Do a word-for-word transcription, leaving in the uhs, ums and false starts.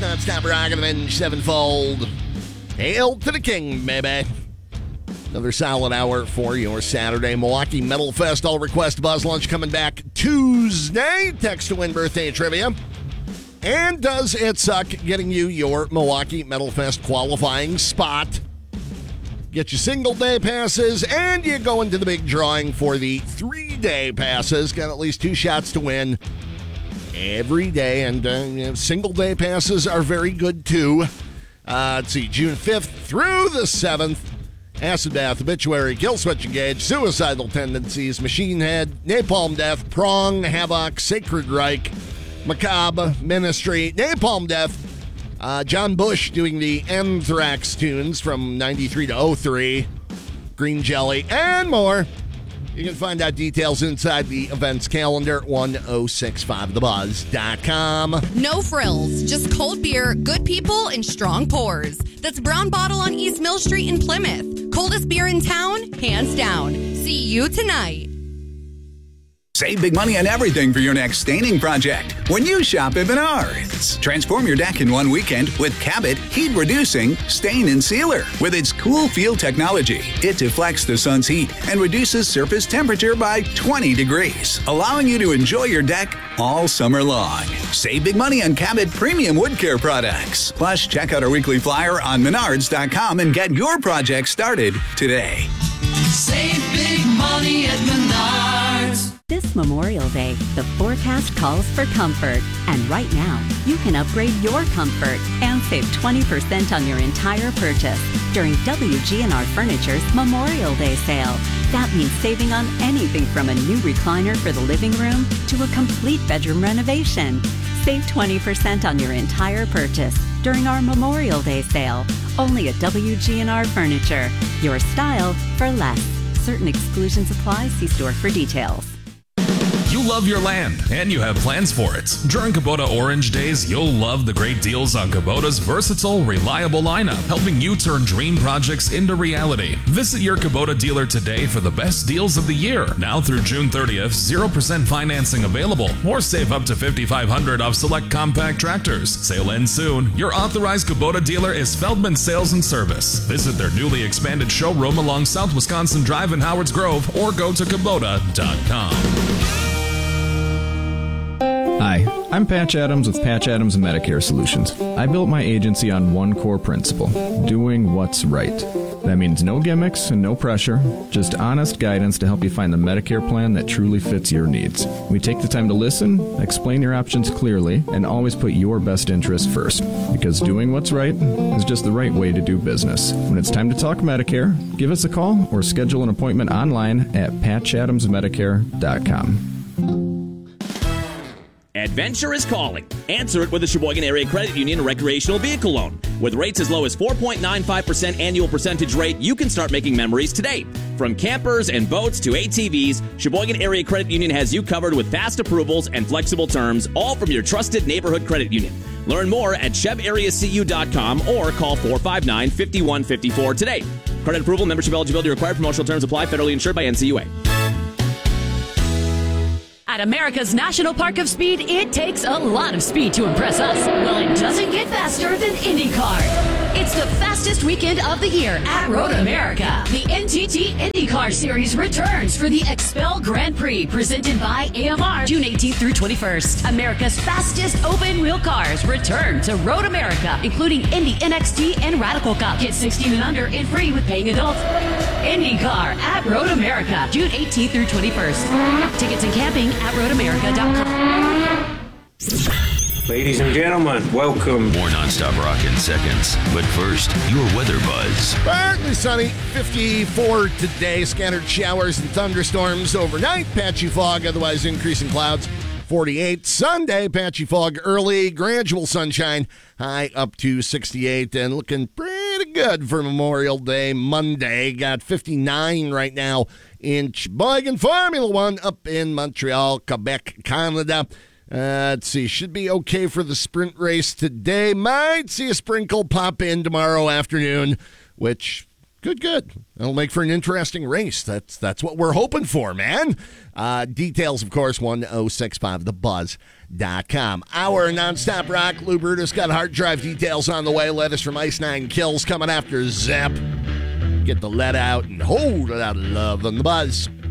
non-stop rock revenge sevenfold. Hail to the king, baby. Another solid hour for your Saturday. Milwaukee Metal Fest All Request Buzz Lunch coming back Tuesday. Text to win birthday trivia. And does it suck getting you your Milwaukee Metal Fest qualifying spot? Get your single-day passes, and you go into the big drawing for the three-day passes. Got at least two shots to win every day, and uh, you know, single-day passes are very good, too. Uh, let's see, June fifth through the seventh. Acid Bath, Obituary, Killswitch Engage, Suicidal Tendencies, Machine Head, Napalm Death, Prong, Havoc, Sacred Reich, Macabre, Ministry, Napalm Death, Uh, John Bush doing the Anthrax tunes from ninety-three to oh three, Green Jelly, and more. You can find out details inside the events calendar at ten sixty-five the buzz dot com. No frills, just cold beer, good people, and strong pours. That's Brown Bottle on East Mill Street in Plymouth. Coldest beer in town, hands down. See you tonight. Save big money on everything for your next staining project when you shop at Menards. Transform your deck in one weekend with Cabot Heat Reducing Stain and Sealer. With its cool feel technology, it deflects the sun's heat and reduces surface temperature by twenty degrees, allowing you to enjoy your deck all summer long. Save big money on Cabot premium wood care products. Plus, check out our weekly flyer on menards dot com and get your project started today. Save big money at Menards. This Memorial Day, the forecast calls for comfort. And right now, you can upgrade your comfort and save twenty percent on your entire purchase during W G N R Furniture's Memorial Day sale. That means saving on anything from a new recliner for the living room to a complete bedroom renovation. Save twenty percent on your entire purchase during our Memorial Day sale. Only at W G N R Furniture. Your style for less. Certain exclusions apply. See store for details. You love your land, and you have plans for it. During Kubota Orange Days, you'll love the great deals on Kubota's versatile, reliable lineup, helping you turn dream projects into reality. Visit your Kubota dealer today for the best deals of the year. Now through June thirtieth, zero percent financing available, or save up to five thousand five hundred dollars off select compact tractors. Sale ends soon. Your authorized Kubota dealer is Feldman Sales and Service. Visit their newly expanded showroom along South Wisconsin Drive in Howards Grove, or go to kubota dot com. Hi, I'm Patch Adams with Patch Adams Medicare Solutions. I built my agency on one core principle, doing what's right. That means no gimmicks and no pressure, just honest guidance to help you find the Medicare plan that truly fits your needs. We take the time to listen, explain your options clearly, and always put your best interest first. Because doing what's right is just the right way to do business. When it's time to talk Medicare, give us a call or schedule an appointment online at patch adams medicare dot com. Adventure is calling. Answer it with the Sheboygan Area Credit Union Recreational Vehicle Loan. With rates as low as four point nine five percent annual percentage rate, you can start making memories today. From campers and boats to A T Vs, Sheboygan Area Credit Union has you covered with fast approvals and flexible terms, all from your trusted neighborhood credit union. Learn more at cheb area c u dot com or call four five nine, five one five four today. Credit approval, membership eligibility required, promotional terms apply, federally insured by N C U A. At America's National Park of Speed, it takes a lot of speed to impress us. Well, it doesn't get faster than IndyCar. It's the fastest weekend of the year at Road America. The N T T IndyCar Series returns for the Expel Grand Prix, presented by A M R, June eighteenth through twenty-first. America's fastest open-wheel cars return to Road America, including Indy N X T and Radical Cup. Get sixteen and under and free with paying adults. IndyCar at Road America, June eighteenth through twenty-first. Tickets and camping at road america dot com. Ladies and gentlemen, welcome. More nonstop rock in seconds. But first, your weather buzz. Partly sunny, fifty-four today. Scattered showers and thunderstorms overnight. Patchy fog, otherwise increasing clouds. forty-eight. Sunday, patchy fog early. Gradual sunshine. High up to sixty-eight. And looking pretty good for Memorial Day Monday. Got fifty-nine right now in Sheboygan. Formula One up in Montreal, Quebec, Canada. Uh, let's see, should be okay for the sprint race today. Might see a sprinkle pop in tomorrow afternoon, which Good, good. It'll make for an interesting race. That's that's what we're hoping for, man. Uh, details, of course, one oh six five the buzz dot com. Our nonstop rock. Lou Brutus got hard drive details on the way. Lettuce from Ice Nine Kills coming after Zep. Get the lead out and hold it out of love on the buzz.